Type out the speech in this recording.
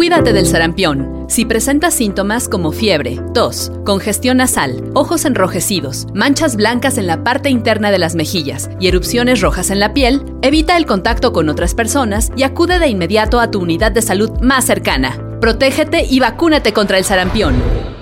Cuídate del sarampión. Si presentas síntomas como fiebre, tos, congestión nasal, ojos enrojecidos, manchas blancas en la parte interna de las mejillas y erupciones rojas en la piel, evita el contacto con otras personas y acude de inmediato a tu unidad de salud más cercana. Protégete y vacúnate contra el sarampión.